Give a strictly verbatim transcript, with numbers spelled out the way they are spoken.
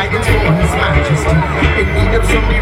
guidance for His Majesty. In need of some